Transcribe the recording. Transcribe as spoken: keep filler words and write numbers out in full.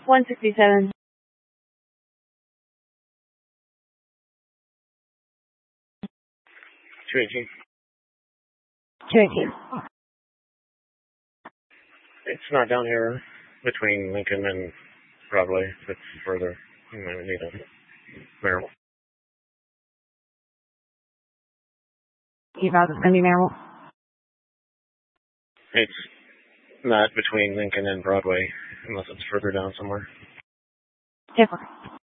one sixty-seven. two eighteen. two eighteen. It's not down here between Lincoln and Broadway. It's further. You might need a Merrill. You found it's going to be Merrill? It's not between Lincoln and Broadway, unless it's further down somewhere. Different.